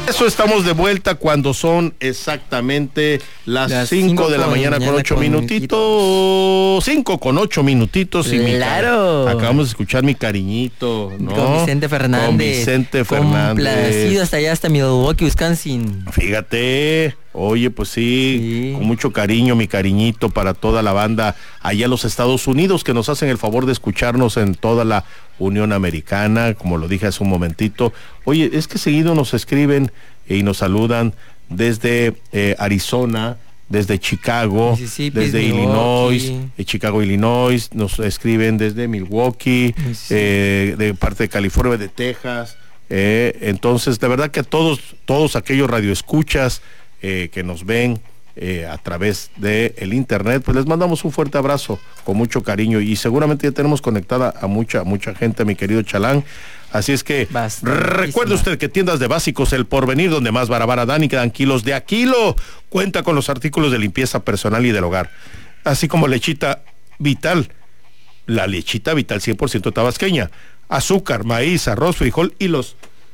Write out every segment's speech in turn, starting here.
Eso estamos de vuelta cuando son exactamente las 5 de la mañana con 8 minutitos. 5 con 8 minutitos. Claro. Acabamos de escuchar Mi Cariñito, ¿no? Con Vicente Fernández. Con Vicente Fernández. Complacido hasta allá, hasta Milwaukee, Wisconsin. Fíjate. Oye, pues sí, con mucho cariño, Mi Cariñito, para toda la banda allá en los Estados Unidos que nos hacen el favor de escucharnos en toda la Unión Americana, como lo dije hace un momentito. Oye, es que seguido nos escriben y nos saludan desde Arizona, desde Chicago, desde Illinois, Chicago, Illinois, nos escriben desde Milwaukee, de parte de California, de Texas. Entonces, de verdad que a todos aquellos radioescuchas que nos ven a través de el internet, pues les mandamos un fuerte abrazo con mucho cariño y seguramente ya tenemos conectada a mucha gente, mi querido Chalán. Así es que recuerde usted que Tiendas de Básicos El Porvenir, donde más barabara dan y quedan kilos de a kilo, cuenta con los artículos de limpieza personal y del hogar, así como lechita vital, la lechita vital 100% tabasqueña, azúcar, maíz, arroz, frijol y los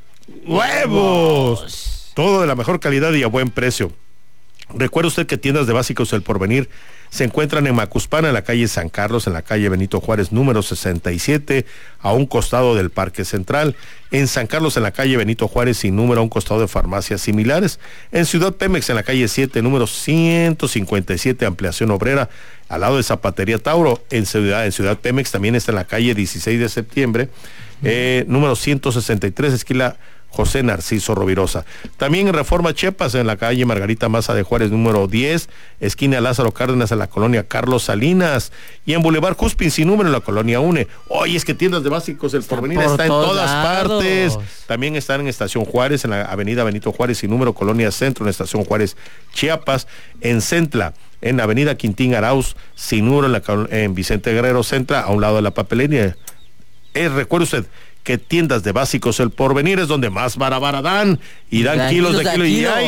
huevos. Todo de la mejor calidad y a buen precio. Recuerde usted que Tiendas de Básicos El Porvenir se encuentran en Macuspana, en la calle San Carlos, en la calle Benito Juárez, número 67, a un costado del Parque Central. En San Carlos, en la calle Benito Juárez, sin número, a un costado de farmacias similares. En Ciudad Pemex, en la calle 7, número 157, ampliación obrera, al lado de Zapatería Tauro. En Ciudad Pemex también está en la calle 16 de septiembre, número 163, esquina José Narciso Rovirosa. También en Reforma Chiapas, en la calle Margarita Maza de Juárez, número 10, esquina Lázaro Cárdenas, en la colonia Carlos Salinas. Y en Boulevard Juspin, sin número, en la colonia UNE. Oye, es que Tiendas de Básicos El Porvenir está en todas partes. También están en Estación Juárez, en la avenida Benito Juárez, sin número, colonia Centro, en Estación Juárez, Chiapas. En Centla, en la avenida Quintín Arauz, sin número, en Vicente Guerrero Centra, a un lado de la papelería. Recuerde usted que Tiendas de Básicos El Porvenir es donde más barabara dan y dan kilos de kilo y hay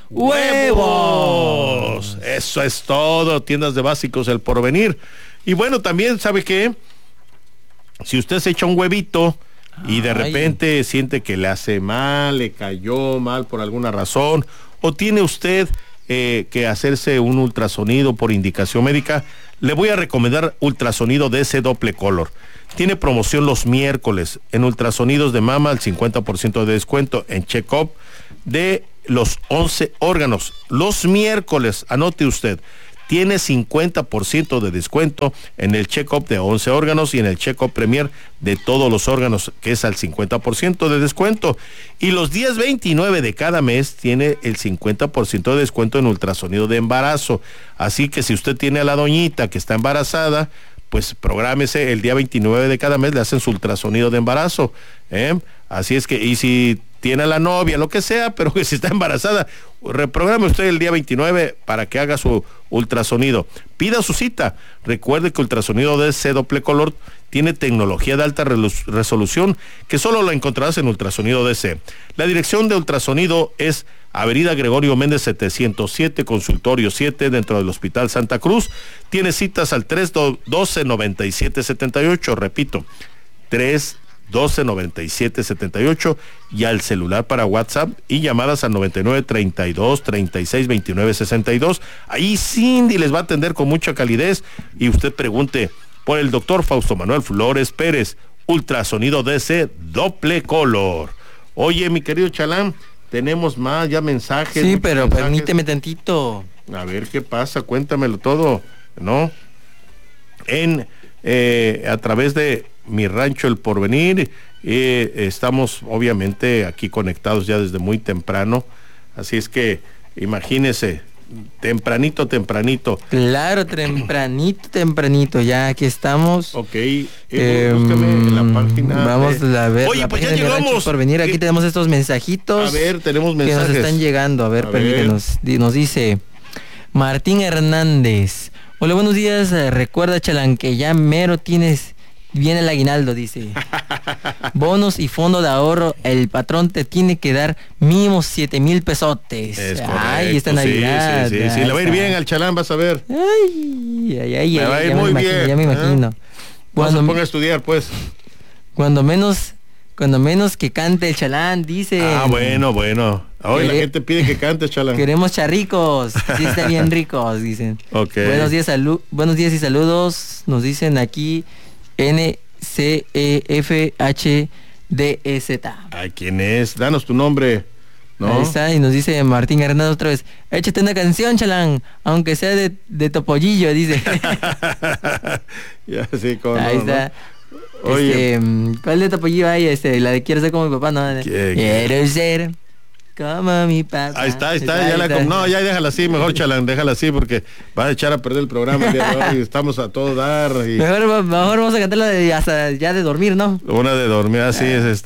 huevos. Eso es todo, Tiendas de Básicos El Porvenir. Y bueno, también, ¿sabe qué? Si usted se echa un huevito y de repente siente que le hace mal, le cayó mal por alguna razón, o tiene usted que hacerse un ultrasonido por indicación médica, le voy a recomendar ultrasonido DC Doble Color. Tiene promoción los miércoles en ultrasonidos de mama al 50% de descuento en check-up de los 11 órganos. Los miércoles, anote usted, tiene 50% de descuento en el check-up de 11 órganos y en el check-up Premier de todos los órganos, que es al 50% de descuento. Y los días 29 de cada mes tiene el 50% de descuento en ultrasonido de embarazo. Así que si usted tiene a la doñita que está embarazada, pues prográmese el día 29 de cada mes, le hacen su ultrasonido de embarazo. Así es que, y si tiene a la novia, lo que sea, pero que si está embarazada, reprograme usted el día 29 para que haga su ultrasonido. Pida su cita. Recuerde que ultrasonido DC Doble Color tiene tecnología de alta resolución que solo la encontrarás en ultrasonido DC. La dirección de ultrasonido es Avenida Gregorio Méndez 707, Consultorio 7, dentro del Hospital Santa Cruz. Tiene citas al 312-9778, repito, 312-9778, y al celular para WhatsApp y llamadas al 9932-3629-62. Ahí Cindy les va a atender con mucha calidez y usted pregunte por el doctor Fausto Manuel Flores Pérez, ultrasonido DC Doble Color. Oye, mi querido Chalán, tenemos más ya mensajes. Sí, pero permíteme tantito. A ver qué pasa, cuéntamelo todo, ¿no? A través de Mi Rancho El Porvenir, estamos obviamente aquí conectados ya desde muy temprano, así es que imagínese, tempranito. Claro, tempranito, ya aquí estamos. Ok, búscame en la página. Vamos a ver. Oye, pues ya llegamos. Por venir, aquí tenemos estos mensajitos. A ver, tenemos mensajes que nos están llegando. A ver, permítenos. Nos dice Martín Hernández. Hola, buenos días. Recuerda, Chalán, que ya mero viene el aguinaldo, dice. Bonos y fondo de ahorro, el patrón te tiene que dar mínimo 7,000 pesotes. Es correcto. Ay, esta Navidad. Sí, le va a ir bien al Chalán, vas a ver. Ay, me va a ir muy bien. Ya me imagino. Cuando se ponga a estudiar, pues. Cuando menos Cuando menos que cante el chalán, dice. Bueno. Hoy la gente pide que cante, chalán. Queremos charricos, sí están bien ricos, dicen. Okay. Buenos días y saludos, nos dicen aquí NCEFHDEZ. Ay, ¿quién es? Danos tu nombre. ¿No? Ahí está, y nos dice Martín Hernández otra vez, échate una canción, chalán, aunque sea de Topollillo, dice. Ya, sí, ¿cómo ahí no, está. ¿no? Oye, ¿cuál de Topollillo hay? La de quiero ser como mi papá, ¿no? Quiero ser como mi papá. Ahí está. Ya déjala así, mejor, chalán, déjala así porque va a echar a perder el programa el día de hoy. Estamos a todo dar. Y... Mejor vamos a cantarla hasta ya de dormir, ¿no? Una de dormir, así es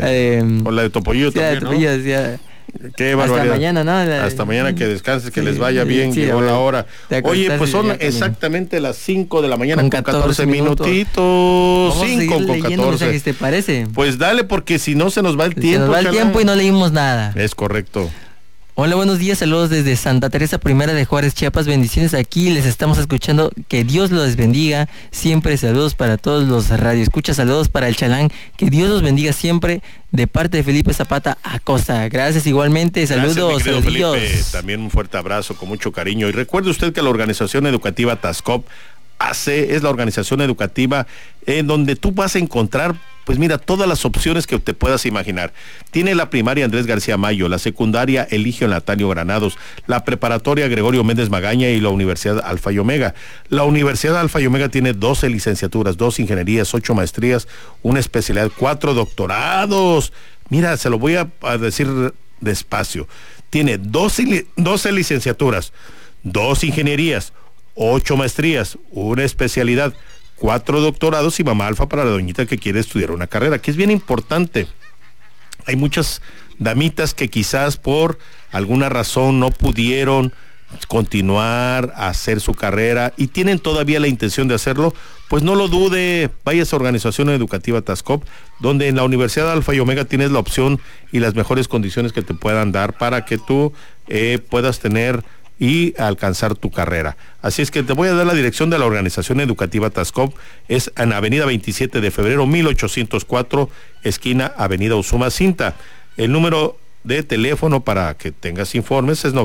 o la de Topollillo también, de Topollillo, ¿no? Sí, qué barbaridad. Hasta mañana, ¿no? Hasta mañana, que descanses, que les vaya bien, llegó la hora. Oye, pues son exactamente las 5 de la mañana con 14 minutitos. 5 con 14. ¿Te parece? Pues dale, porque si no se nos va el tiempo. Se nos va el tiempo y no leímos nada. Es correcto. Hola, buenos días, saludos desde Santa Teresa Primera de Juárez, Chiapas, bendiciones, aquí les estamos escuchando, que Dios los bendiga, siempre saludos para todos los radioescuchas, saludos para el chalán, que Dios los bendiga siempre, de parte de Felipe Zapata Acosta, gracias igualmente, saludos. Gracias, mi querido Felipe, también un fuerte abrazo con mucho cariño, y recuerde usted que la organización educativa TASCOP es la organización educativa en donde tú vas a encontrar, pues mira, todas las opciones que te puedas imaginar. Tiene la primaria Andrés García Mayo, la secundaria Eligio Natalio Granados, la preparatoria Gregorio Méndez Magaña y la Universidad Alfa y Omega. La Universidad Alfa y Omega tiene 12 licenciaturas, 2 ingenierías, 8 maestrías, una especialidad, 4 doctorados. Mira, se lo voy a decir despacio. Tiene 12 licenciaturas, 2 ingenierías, 8 maestrías, una especialidad, 4 doctorados y mamá alfa para la doñita que quiere estudiar una carrera, que es bien importante. Hay muchas damitas que quizás por alguna razón no pudieron continuar a hacer su carrera y tienen todavía la intención de hacerlo, pues no lo dude, vaya a esa organización educativa TASCOP, donde en la Universidad Alfa y Omega tienes la opción y las mejores condiciones que te puedan dar para que tú puedas tener y alcanzar tu carrera. Así es que te voy a dar la dirección de la organización educativa TASCOP, es en Avenida 27 de Febrero, 1804, esquina Avenida Usumacinta. El número de teléfono para que tengas informes es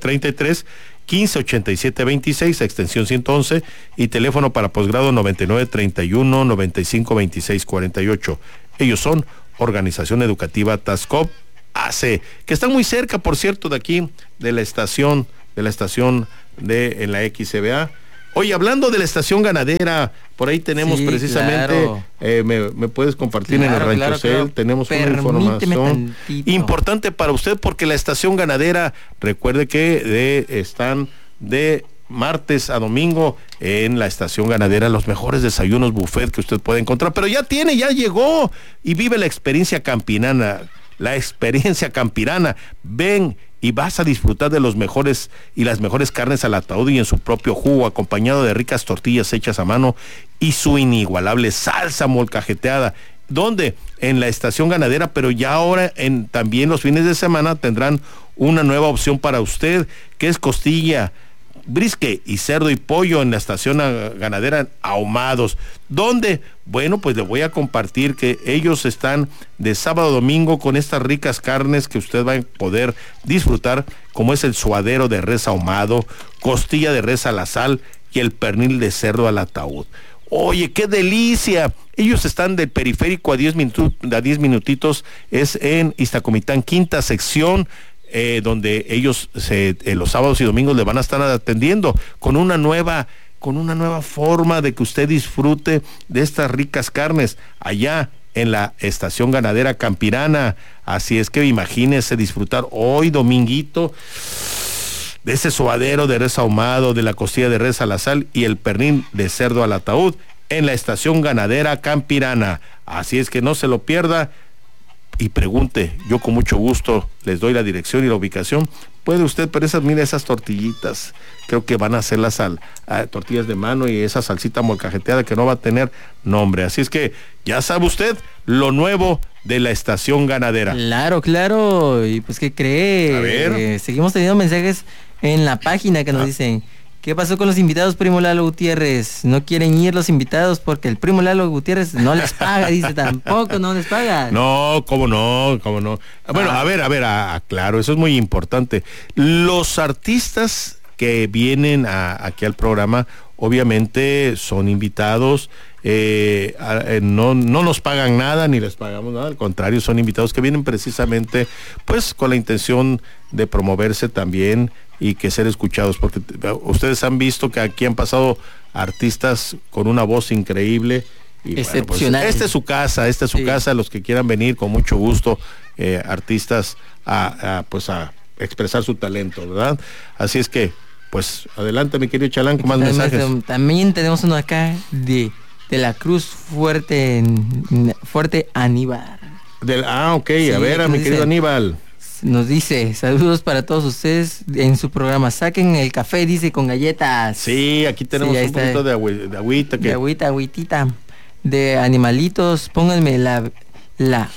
9933-158726, extensión 111, y teléfono para posgrado 9931-952648. Ellos son Organización Educativa TASCOP AC, que están muy cerca, por cierto, de aquí, de la estación en la XCBA. Oye, hablando de la estación ganadera, por ahí tenemos precisamente, claro. Me puedes compartir en el Rancho Cel, tenemos una información importante para usted, porque la estación ganadera, recuerde que están de martes a domingo en la estación ganadera los mejores desayunos buffet que usted puede encontrar, pero ya llegó y vive la experiencia campirana. Ven y vas a disfrutar de los mejores y las mejores carnes al ataúd y en su propio jugo, acompañado de ricas tortillas hechas a mano y su inigualable salsa molcajeteada. ¿Dónde? En la estación ganadera, pero ya ahora también los fines de semana tendrán una nueva opción para usted, que es costilla, brisque y cerdo y pollo en la estación ganadera ahumados. ¿Dónde? Bueno, pues le voy a compartir que ellos están de sábado a domingo con estas ricas carnes que usted va a poder disfrutar, como es el suadero de res ahumado, costilla de res a la sal y el pernil de cerdo al ataúd. Oye, qué delicia. Ellos están del periférico a 10 minutitos, es en Iztacomitán, quinta sección, donde ellos los sábados y domingos le van a estar atendiendo con una nueva forma de que usted disfrute de estas ricas carnes allá en la estación ganadera campirana. Así es que imagínese disfrutar hoy dominguito de ese suadero de res ahumado, de la costilla de res a la sal y el pernil de cerdo al ataúd en la estación ganadera campirana. Así es que no se lo pierda y pregunte, yo con mucho gusto les doy la dirección y la ubicación. Puede usted, pero esas tortillitas, creo que van a ser las tortillas de mano y esa salsita molcajeteada que no va a tener nombre. Así es que ya sabe usted lo nuevo de la estación ganadera. Claro, y pues ¿qué cree? A ver. Seguimos teniendo mensajes en la página que nos dicen ¿Qué pasó con los invitados, primo Lalo Gutiérrez? No quieren ir los invitados porque el primo Lalo Gutiérrez no les paga, dice, tampoco no les paga. No, cómo no. Bueno, a ver, claro, eso es muy importante. Los artistas que vienen aquí al programa, obviamente son invitados, no nos pagan nada, ni les pagamos nada, al contrario, son invitados que vienen precisamente, pues, con la intención de promoverse también y que ser escuchados, porque ustedes han visto que aquí han pasado artistas con una voz increíble. Y excepcional. Bueno, pues, esta es su casa, los que quieran venir con mucho gusto, artistas a expresar su talento, ¿verdad? Así es que, pues, adelante, mi querido Chalán, con más mensajes. También tenemos uno acá de la Cruz Fuerte Aníbal. Ok, sí, a ver, a mi querido Aníbal. Nos dice, saludos para todos ustedes en su programa, saquen el café, dice, con galletas. Sí, aquí tenemos un poquito de agüita. De agüitita, de animalitos, pónganme la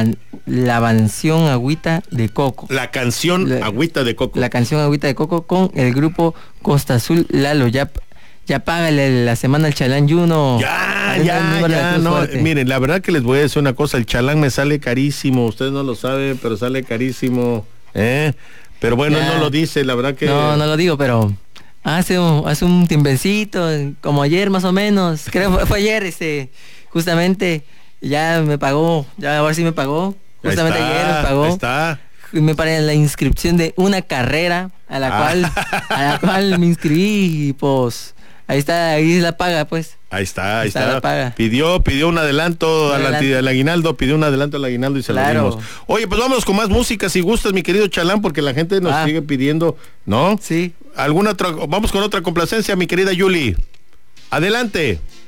canción Agüita de Coco. La canción Agüita de Coco. La canción Agüita de Coco con el grupo Costa Azul. Lalo, ya págale la semana al Chalán Juno. Ya, no, miren, la verdad que les voy a decir una cosa, el Chalán me sale carísimo, ustedes no lo saben, pero sale carísimo, pero bueno, no lo dice, la verdad que... No lo digo, pero hace un tiempecito, como ayer más o menos, creo fue ayer, justamente... Ya me pagó, ahora sí me pagó. Justamente ayer me pagó. Ahí está. Me paré la inscripción de una carrera a la cual me inscribí y pues ahí la paga, pues. Ahí está. La paga. Pidió un adelanto al aguinaldo, y se lo dimos. Oye, pues vámonos con más música si gustas, mi querido Chalán, porque la gente nos sigue pidiendo, ¿no? Sí. Vamos con otra complacencia, mi querida Yuli. Adelante.